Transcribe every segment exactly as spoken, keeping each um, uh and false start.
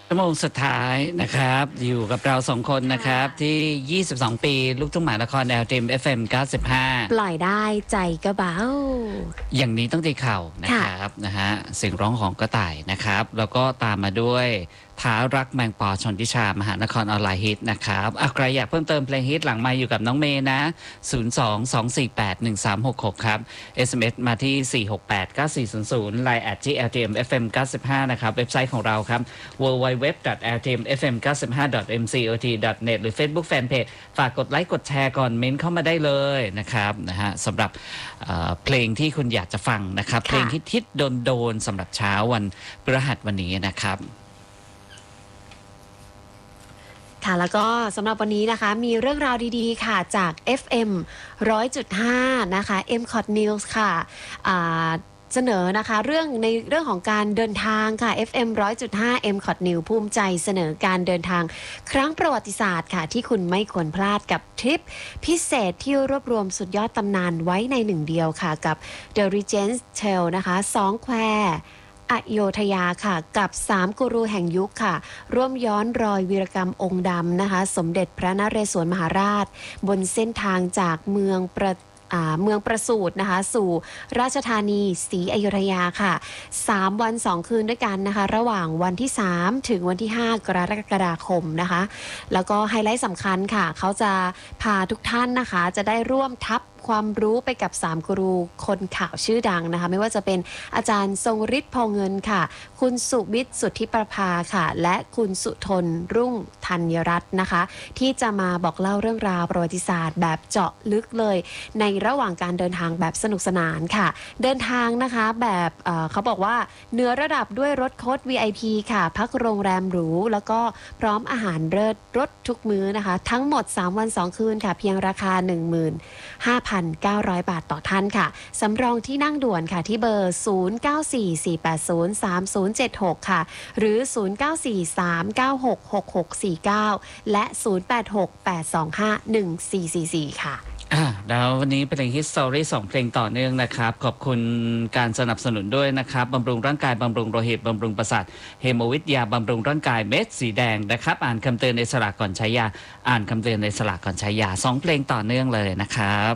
ชั่วโมงสุดท้ายนะครับอยู่กับเราสองคนนะครับที่ยี่สิบสองปีลูกทุ่งหมายละครแนวทีม เอฟ เอ็ม เก้าสิบห้าปล่อยได้ใจก็เบาอย่างนี้ต้องตีเข่านะครับนะฮะเสียงร้องของกระต่ายนะครับแล้วก็ตามมาด้วยท้ารักแมงปอชนทิชามหานครออนไลน์ฮิตนะครับอ่ะใครอยากเพิ่มเติมเพลงฮิตหลังไมค์อยู่กับน้องเมย์นะศูนย์ สอง สอง สี่ แปด หนึ่ง สาม หก หกครับ เอส เอ็ม เอส มาที่สี่ หก แปด เก้า สี่ ศูนย์ ศูนย์ ไลน์ แอท จี แอล ที เอ็ม เอฟ เอ็ม เก้าสิบห้านะครับเว็บไซต์ของเราครับ ดับเบิลยู ดับเบิลยู ดับเบิลยู ดอท แอล ที เอ็ม เอฟ เอ็ม เก้าสิบห้า ดอท เอ็ม ซี โอ ที ดอท เน็ต หรือ Facebook Fanpage ฝากกดไลค์กดแชร์ก่อนเม้นเข้ามาได้เลยนะครับนะฮะสำหรับเพลงที่คุณอยากจะฟังนะครับเพลงที่ทิศโดนๆสำหรับเช้าวันพฤหัสวันนี้นะครับค่ะแล้วก็สำหรับวันนี้นะคะมีเรื่องราวดีๆค่ะจาก เอฟ เอ็ม หนึ่งร้อยจุดห้า นะคะ เอ็ม คอท News ค่ะเสนอนะคะเรื่องในเรื่องของการเดินทางค่ะ เอฟ เอ็ม หนึ่งร้อยจุดห้า เอ็ม คอท News ภูมิใจเสนอการเดินทางครั้งประวัติศาสตร์ค่ะที่คุณไม่ควรพลาดกับทริปพิเศษที่รวบรวมสุดยอดตำนานไว้ในหนึ่งเดียวค่ะกับ The Regent's Tale นะคะสองแควอโยธยาค่ะกับสามกูรูแห่งยุคค่ะร่วมย้อนรอยวีรกรรมองค์ดำนะคะสมเด็จพระนเรศวรมหาราชบนเส้นทางจากเมืองประเมืองประสูตินะคะสู่ราชธานีศรีอยุธยาค่ะสามวันสองคืนด้วยกันนะคะระหว่างวันที่สามถึงวันที่ห้ากรกฎาคมนะคะแล้วก็ไฮไลท์สำคัญค่ะเขาจะพาทุกท่านนะคะจะได้ร่วมทับความรู้ไปกับสามกูรูคนข่าวชื่อดังนะคะไม่ว่าจะเป็นอาจารย์ทรงฤทธิ์พอเงินค่ะคุณสุวิทย์สุทธิประภาค่ะและคุณสุทนรุ่งธัญรัตน์นะคะที่จะมาบอกเล่าเรื่องราวประวัติศาสตร์แบบเจาะลึกเลยในระหว่างการเดินทางแบบสนุกสนานค่ะเดินทางนะคะแบบเอ่อเขาบอกว่าเหนือระดับด้วยรถโค้ช วี ไอ พี ค่ะพักโรงแรมหรูแล้วก็พร้อมอาหารเลิศรสทุกมื้อนะคะทั้งหมดสามวันสองคืนค่ะเพียงราคา หนึ่งหมื่นห้าพันเก้าร้อย บาทต่อท่านค่ะสำรองที่นั่งด่วนค่ะที่เบอร์ ศูนย์ เก้า สี่ สี่ แปด ศูนย์ สาม ศูนย์ เจ็ด หก ค่ะหรือ ศูนย์ เก้า สี่ สาม เก้า หก หก หก สี่ เก้า และ ศูนย์ แปด หก แปด สอง ห้า หนึ่ง สี่ สี่ สี่ ค่ะอ่าแล้ววันนี้เพลงฮิตสตอรี่สองเพลงต่อเนื่องนะครับขอบคุณการสนับสนุนด้วยนะครับบำรุงร่างกายบำรุงโลหิตบำรุงประสาทเฮโมวิทยาบำรุงร่างกายเม็ดสีแดงนะครับอ่านคำเตือนในฉลากก่อนใช้ยาอ่านคำเตือนในฉลากก่อนใช้ยาสองเพลงต่อเนื่องเลยนะครับ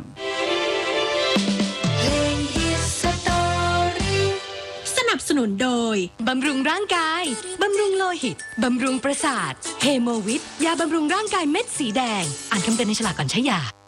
สนับสนุนโดยบำรุงร่างกายบำรุงโลหิตบำรุงประสาทเฮโมวิทยาบำรุงร่างกายเม็ดสีแดงอ่านคำเตือนในฉลากก่อนใช้ยา